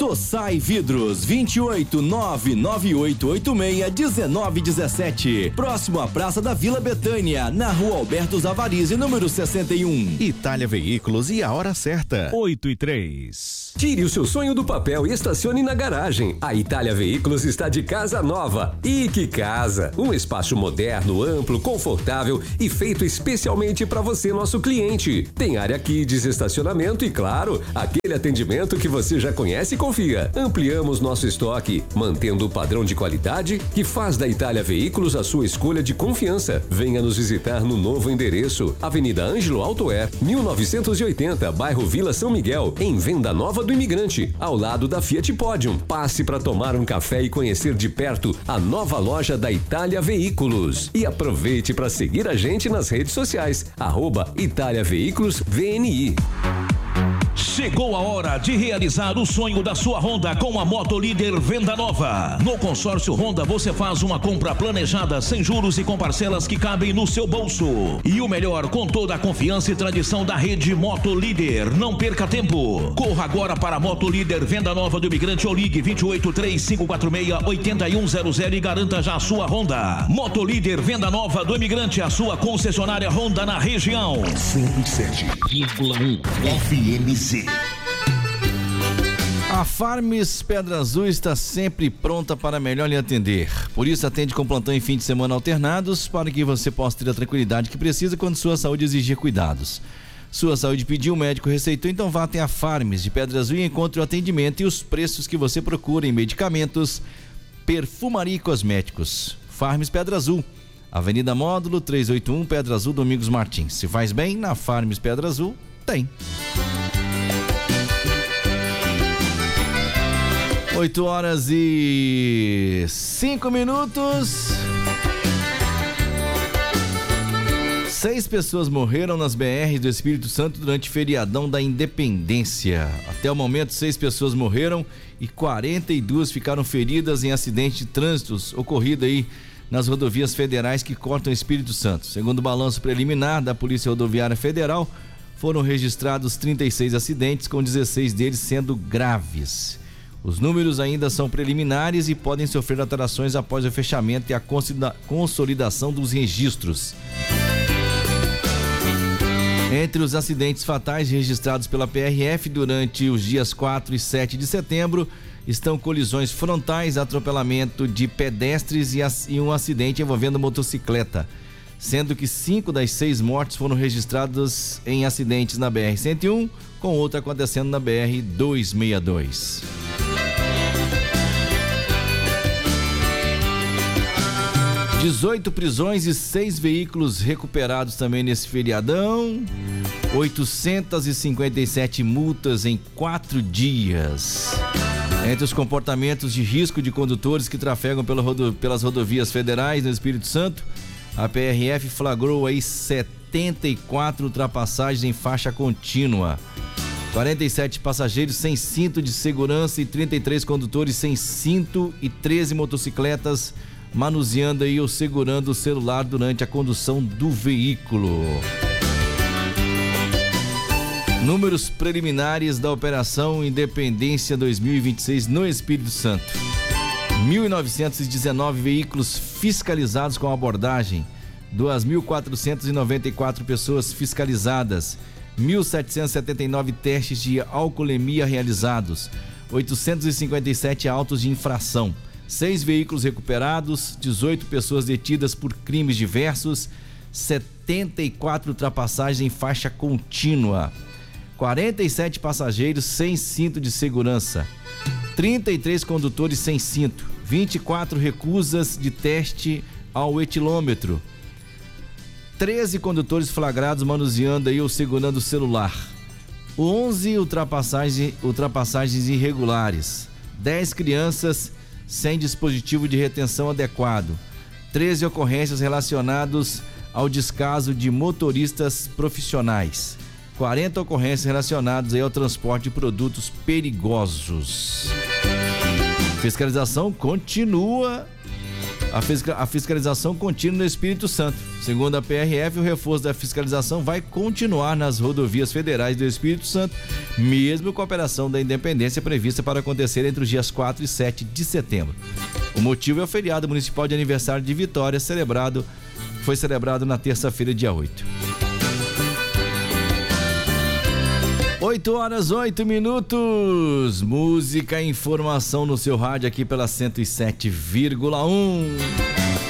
Sossai Vidros, 28998861917. Próximo à Praça da Vila Betânia, na Rua Alberto Zavarizi, número 61. Itália Veículos e a hora certa, 8:03. Tire o seu sonho do papel e estacione na garagem. A Itália Veículos está de casa nova. E que casa! Um espaço moderno, amplo, confortável e feito especialmente para você, nosso cliente. Tem área kids, estacionamento e, claro, aquele atendimento que você já conhece e confia. Ampliamos nosso estoque, mantendo o padrão de qualidade que faz da Itália Veículos a sua escolha de confiança. Venha nos visitar no novo endereço, Avenida Ângelo Altoer, 1980, bairro Vila São Miguel, em Venda Nova do Imigrante, ao lado da Fiat Podium. Passe para tomar um café e conhecer de perto a nova loja da Itália Veículos. E aproveite para seguir a gente nas redes sociais, @Itália Veículos VNI. Chegou a hora de realizar o sonho da sua Honda com a Moto Líder Venda Nova. No consórcio Honda você faz uma compra planejada, sem juros e com parcelas que cabem no seu bolso. E o melhor, com toda a confiança e tradição da rede Moto Líder. Não perca tempo. Corra agora para a Moto Líder Venda Nova do Imigrante ou ligue 283-546-8100 e garanta já a sua Honda. Moto Líder Venda Nova do Imigrante, a sua concessionária Honda na região. 107,1 FMZ. A Farms Pedra Azul está sempre pronta para melhor lhe atender. Por isso, atende com plantão em fim de semana alternados para que você possa ter a tranquilidade que precisa quando sua saúde exigir cuidados. Sua saúde pediu, o médico receitou, então vá até a Farms de Pedra Azul e encontre o atendimento e os preços que você procura em medicamentos, perfumaria e cosméticos. Farms Pedra Azul, Avenida Módulo 381, Pedra Azul, Domingos Martins. Se faz bem, na Farms Pedra Azul, tem. 8h05. 6 pessoas morreram nas BRs do Espírito Santo durante o feriadão da Independência. Até o momento, 6 pessoas morreram e 42 ficaram feridas em acidente de trânsito ocorrido aí nas rodovias federais que cortam o Espírito Santo. Segundo o balanço preliminar da Polícia Rodoviária Federal, foram registrados 36 acidentes, com 16 deles sendo graves. Os números ainda são preliminares e podem sofrer alterações após o fechamento e a consolidação dos registros. Entre os acidentes fatais registrados pela PRF durante os dias 4 e 7 de setembro, estão colisões frontais, atropelamento de pedestres e um acidente envolvendo motocicleta, sendo que 5 das 6 mortes foram registradas em acidentes na BR-101, com outra acontecendo na BR-262. 18 prisões e 6 veículos recuperados também nesse feriadão. 857 multas em 4 dias. Entre os comportamentos de risco de condutores que trafegam pelas rodovias federais no Espírito Santo, a PRF flagrou aí 74 ultrapassagens em faixa contínua. 47 passageiros sem cinto de segurança e 33 condutores sem cinto e 13 motocicletas manuseando aí ou segurando o celular durante a condução do veículo. Números preliminares da Operação Independência 2026 no Espírito Santo. 1.919 veículos fiscalizados com abordagem, 2.494 pessoas fiscalizadas, 1.779 testes de alcoolemia realizados, 857 autos de infração, 6 veículos recuperados, 18 pessoas detidas por crimes diversos, 74 ultrapassagens em faixa contínua, 47 passageiros sem cinto de segurança, 33 condutores sem cinto, 24 recusas de teste ao etilômetro, 13 condutores flagrados manuseando aí ou segurando o celular, 11 ultrapassagens irregulares, 10 crianças sem dispositivo de retenção adequado, 13 ocorrências relacionadas ao descaso de motoristas profissionais, 40 ocorrências relacionadas aí ao transporte de produtos perigosos. Fiscalização continua. A fiscalização contínua no Espírito Santo. Segundo a PRF, o reforço da fiscalização vai continuar nas rodovias federais do Espírito Santo, mesmo com a Operação da Independência prevista para acontecer entre os dias 4 e 7 de setembro. O motivo é o feriado municipal de aniversário de Vitória, foi celebrado na terça-feira, dia 8. 8h08. Música e informação no seu rádio aqui pela 107,1.